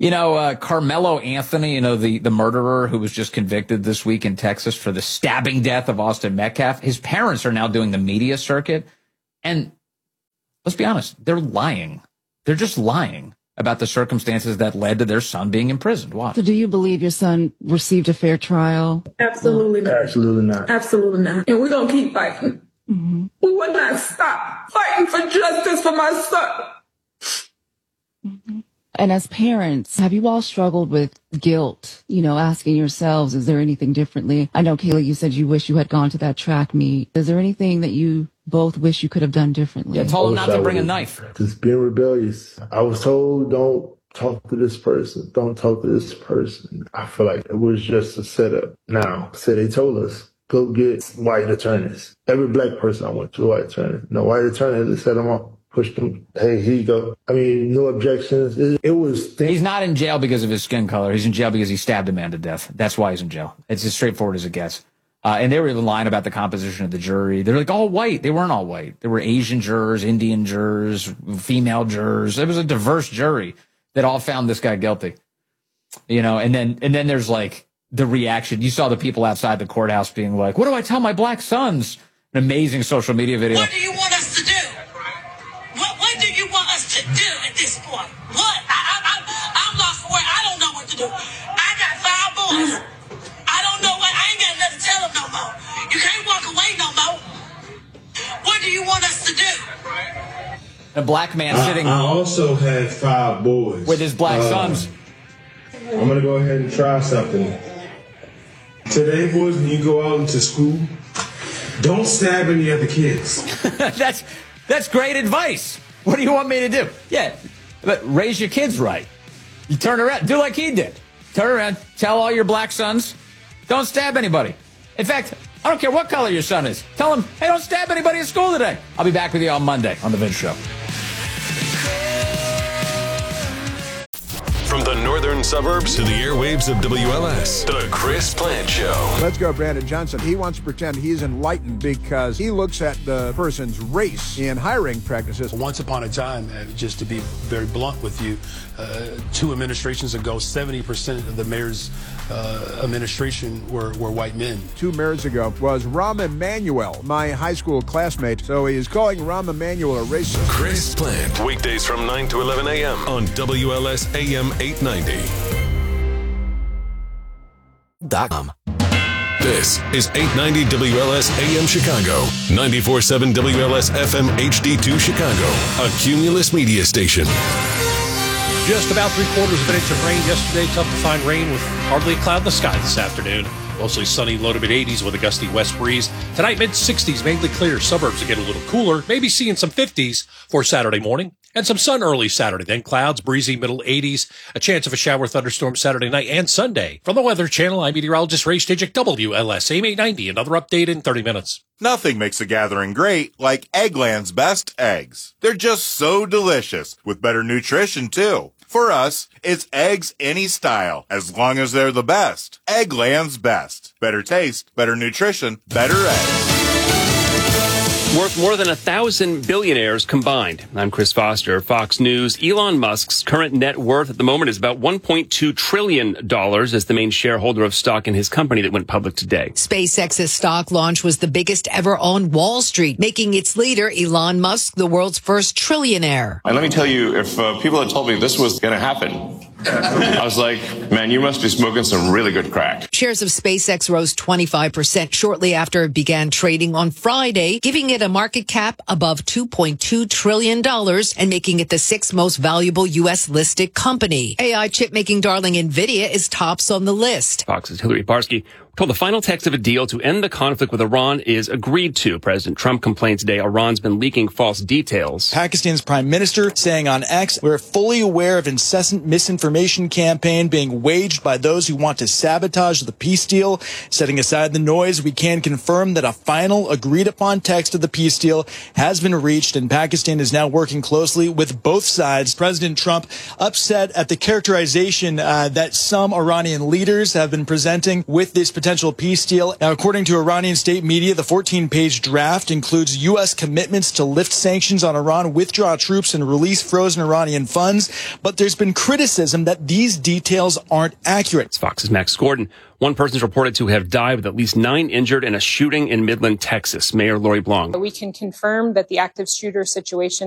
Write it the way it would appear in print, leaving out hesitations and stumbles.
Carmelo Anthony, the murderer who was just convicted this week in Texas for the stabbing death of Austin Metcalf. His parents are now doing the media circuit. And let's be honest, they're lying. They're just lying about the circumstances that led to their son being imprisoned. Why? So do you believe your son received a fair trial? Absolutely not. Absolutely not. Absolutely not. And we're going to keep fighting. Mm-hmm. We will not stop fighting for justice for my son. Mm-hmm. And as parents, have you all struggled with guilt, asking yourselves, is there anything differently? I know, Kayla, you said you wish you had gone to that track meet. Is there anything that you both wish you could have done differently? Yeah, told him not to bring a knife. Just being rebellious. I was told, don't talk to this person. Don't talk to this person. I feel like it was just a setup. Now, so they told us, go get white attorneys. Every black person I went to, a white attorney. No white attorney, they set them up. Pushed him. Hey, here you go. I mean, no objections. It was... He's not in jail because of his skin color. He's in jail because he stabbed a man to death. That's why he's in jail. It's as straightforward as it gets. And they were even lying about the composition of the jury. They're like all white. They weren't all white. There were Asian jurors, Indian jurors, female jurors. It was a diverse jury that all found this guy guilty. And then there's like the reaction. You saw the people outside the courthouse being like, what do I tell my black sons? An amazing social media video. What do you want us to do? What do you want us to do at this point? What? I'm lost for where I don't know what to do. I got 5 boys. I don't know what. I ain't got nothing to tell them no more. You can't walk away no more. What do you want us to do? A black man sitting. I also had 5 boys with his black sons. I'm gonna go ahead and try something. Today, boys, when you go out into school, don't stab any other kids. That's great advice. What do you want me to do? Yeah, but raise your kids right. You turn around, do like he did. Turn around, tell all your black sons, don't stab anybody. In fact, I don't care what color your son is. Tell him, hey, don't stab anybody at school today. I'll be back with you on Monday on The Vince Show. From the northern suburbs to the airwaves of WLS, The Chris Plante Show. Let's go, Brandon Johnson. He wants to pretend he's enlightened because he looks at the person's race in hiring practices. Once upon a time, just to be very blunt with you, 2 administrations ago, 70% of the mayor's administration were white men. 2 mayors ago was Rahm Emanuel, my high school classmate. So he is calling Rahm Emanuel a racist. Chris Plante, weekdays from 9 to 11 a.m. on WLS AM 890. This is 890 WLS AM Chicago, 94.7 WLS FM HD2 Chicago, a Cumulus media station. Just about 3/4 of an inch of rain yesterday. Tough to find rain with hardly a cloud in the sky this afternoon. Mostly sunny, low to mid-80s with a gusty west breeze. Tonight, mid-60s, mainly clear. Suburbs will get a little cooler, maybe seeing some 50s for Saturday morning. And some sun early Saturday. Then clouds, breezy, middle 80s. A chance of a shower thunderstorm Saturday night and Sunday. From the Weather Channel, I'm meteorologist Ray Stijik, WLS AM 890. Another update in 30 minutes. Nothing makes a gathering great like Eggland's best eggs. They're just so delicious, with better nutrition, too. For us, it's eggs any style, as long as they're the best. Eggland's best. Better taste, better nutrition, better eggs. Worth more than 1,000 billionaires combined. I'm Chris Foster, Fox News. Elon Musk's current net worth at the moment is about $1.2 trillion as the main shareholder of stock in his company that went public today. SpaceX's stock launch was the biggest ever on Wall Street, making its leader, Elon Musk, the world's first trillionaire. And let me tell you, if people had told me this was going to happen, I was like, man, you must be smoking some really good crack. Shares of SpaceX rose 25% shortly after it began trading on Friday, giving it a market cap above $2.2 trillion and making it the 6th most valuable U.S. listed company. AI chip-making darling NVIDIA is tops on the list. Fox's Hillary Barsky told the final text of a deal to end the conflict with Iran is agreed to. President Trump complained today Iran's been leaking false details. Pakistan's prime minister saying on X, we're fully aware of incessant misinformation campaign being waged by those who want to sabotage the peace deal. Setting aside the noise, we can confirm that a final agreed upon text of the peace deal has been reached, and Pakistan is now working closely with both sides. President Trump upset at the characterization that some Iranian leaders have been presenting with this potential peace deal. Now, according to Iranian state media, the 14-page draft includes U.S. commitments to lift sanctions on Iran, withdraw troops, and release frozen Iranian funds. But there's been criticism that these details aren't accurate. It's Fox's Max Gordon. One person is reported to have died with at least 9 injured in a shooting in Midland, Texas. Mayor Lori Blanc. We can confirm that the active shooter situation